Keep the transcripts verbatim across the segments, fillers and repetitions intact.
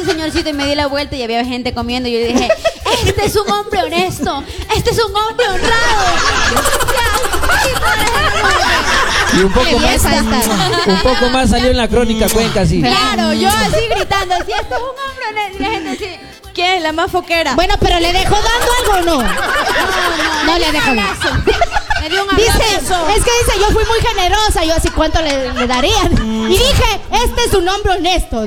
señorcito y me di la vuelta y había gente comiendo y yo dije, este es un hombre honesto, este es un hombre honrado. Y un poco más, un poco más salió en la crónica Cuenca, sí. Claro, yo así gritando, así, este es un hombre honesto. Y la gente así, ¿quién es la más foquera? Bueno, pero ¿le dejó dando algo o no? no, no, No le dejó dando. me dio un Dice, abrazo. es que dice, yo fui muy generosa, yo así, ¿cuánto le, le darían? Y dije, este es un hombre honesto.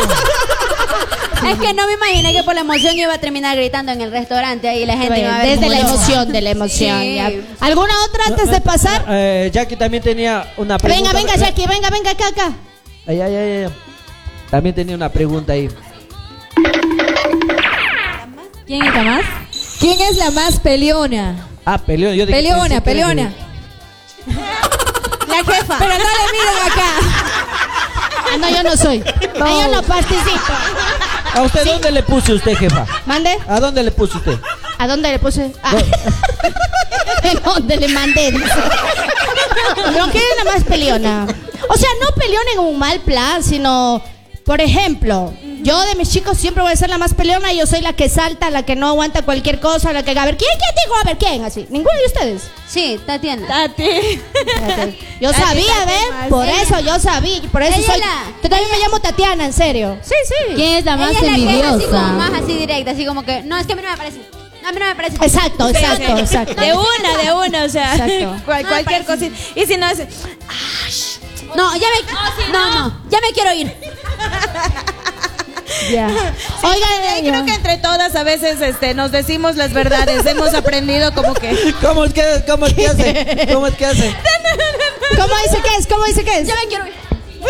Es que no me imaginé que por la emoción iba a terminar gritando en el restaurante ahí la gente iba a ver Desde como la loca. emoción, de la emoción. Sí. Ya. ¿Alguna otra antes de pasar? Eh, Jackie también tenía una pregunta. Venga, venga, Jackie, venga, venga, acá, acá. Ay, ay, ay, ay. También tenía una pregunta ahí. ¿Quién es la más? ¿Quién es la más peleona? Ah, peleona. Yo dije, Peleona, pensé que peleona. La jefa. Pero no le miren acá. Ah, no, yo no soy. Ah, yo no participo. ¿A usted dónde le puso usted, jefa? ¿Mande? ¿A dónde le puso usted? ¿A dónde le puse? Ah. ¿En dónde le mandé? Dice. No, ¿quién es la más peleona? O sea, no peleona en un mal plan, sino, por ejemplo, yo de mis chicos siempre voy a ser la más peleona y yo soy la que salta, la que no aguanta cualquier cosa, la que, a ver, ¿quién, quién dijo? A ver, ¿quién? Así, ninguno de ustedes. Sí, Tatiana. Tati. Yo Tati, sabía, Tati, ¿ven? más. Por Ella- eso yo sabía, por eso ella soy. la- Yo también me llamo Tatiana, en serio. Sí, sí. ¿Quién es la más Ella es la que es así como envidiosa? más así directa, así como que, no, es que a mí no me parece. No, a mí no me parece. Exacto, Sí, exacto, sí. exacto. De una, de una, o sea, Exacto. cual- No, cualquier parece- cosita. Y si no es, No, ya me no, no, ya me quiero ir. Ya. Oigan, creo que entre todas a veces este, nos decimos las verdades. Hemos aprendido como que. ¿Cómo es que, cómo es que hace? ¿Cómo es que hace? ¿cómo dice que es? ¿Cómo dice que es? Ya me quiero ir.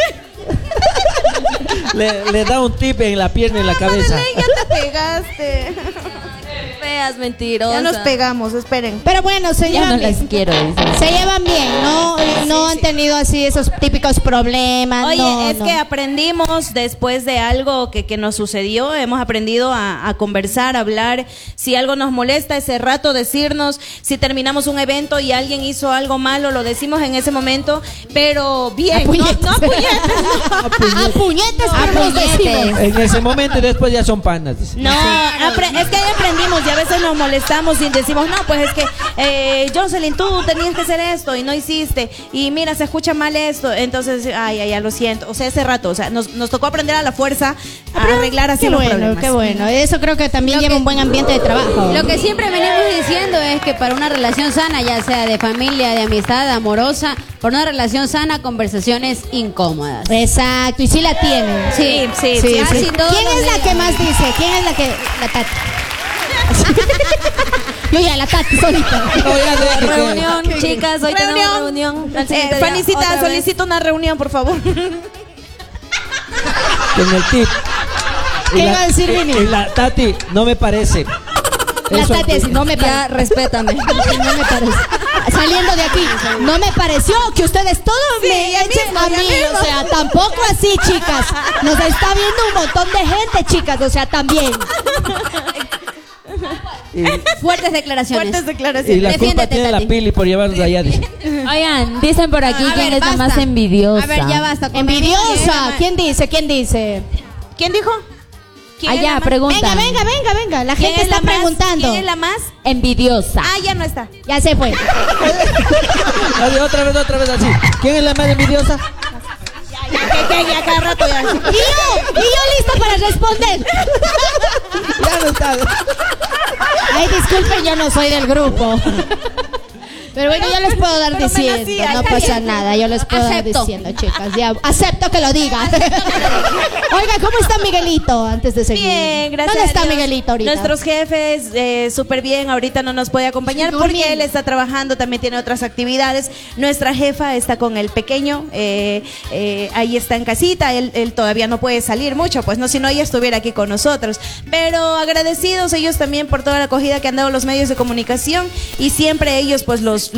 Le, le da un tip en la pierna y en la cabeza. Ya te pegaste. Feas, mentirosas. Ya nos pegamos, esperen. Pero bueno, se Ya no llevan las bien. quiero, dice. Se llevan bien, no, no han tenido así esos típicos problemas. Oye, no, es no. que aprendimos después de algo que, que nos sucedió, hemos aprendido a, a conversar, a hablar. Si algo nos molesta, ese rato decirnos. Si terminamos un evento y alguien hizo algo malo, lo decimos en ese momento, pero bien. A puñetes. No, no a puñetes, no. A puñetes, A pero nos puñetes. decimos. En ese momento y después ya son panas. dice. No, apre- es que ahí aprendimos y a veces nos molestamos y decimos, no, pues es que, eh, Jocelyn, tú tenías que hacer esto y no hiciste. Y mira, se escucha mal esto. Entonces, ay, ay, ya lo siento. O sea, ese rato, o sea, nos, nos tocó aprender a la fuerza a arreglar así Qué los bueno, problemas. qué bueno. Eso creo que también Lo lleva que- un buen ambiente de trabajo. Lo que siempre venimos diciendo es que para una relación sana, ya sea de familia, de amistad, amorosa, para una relación sana, conversaciones incómodas. Exacto, y sí la tienen. Sí, sí, sí. Casi todos ¿Quién los es la días. que más dice? ¿Quién es la que...? La Tati. Yo ya, la Tati solita. No, ya deje que- Reunión, chicas, hoy tenemos reunión. Al siguiente Eh, día, Fanicita, otra vez. solicito una reunión, por favor. Con el tip. Y ¿Qué la- iba a decir, Vini? y la Tati, no me parece. La Eso- Tati así, no me Ya, parece. respétame. No me parece. Saliendo de aquí, no me pareció que ustedes todos Sí, me ya echen mismo, a ya mí. mismo. O sea, tampoco así, chicas. Nos está viendo un montón de gente, chicas. O sea, también. Y, Fuertes declaraciones. Fuertes y declaraciones. la culpa Defiéndete, tiene la Tati. Pili por llevarnos allá. dice. Oigan, dicen por aquí A quién ver, es la basta. más envidiosa. A ver, ya basta. con Envidiosa. ¿Quién dice? ¿Quién dice? ¿Quién dijo? ¿Quién es Allá, la más- pregunta. Venga, venga, venga, venga. La ¿Quién gente es la está más- preguntando. ¿Quién es la más? Envidiosa. Ah, ya no está. Ya se fue. Oye, otra vez, otra vez así. ¿Quién es la más envidiosa? Que, que, ya cada rato ya. Y yo, y yo lista para responder. Ya no está. Ay, disculpen, yo no soy del grupo. Pero bueno, yo les puedo dar pero me diciendo, nací, no está pasa bien. nada, yo les puedo dar Acepto. diciendo, chicas. Ya, acepto que lo diga. Oiga, ¿cómo está Miguelito antes de seguir? Bien, gracias. ¿Dónde está a Dios. Miguelito ahorita? Nuestros jefes, eh, súper bien. Ahorita no nos puede acompañar Durmiendo. porque él está trabajando, también tiene otras actividades. Nuestra jefa está con el pequeño, eh, eh, ahí está en casita. Él, él todavía no puede salir mucho, pues no, si no, ella estuviera aquí con nosotros. Pero agradecidos ellos también por toda la acogida que han dado los medios de comunicación y siempre ellos, pues los,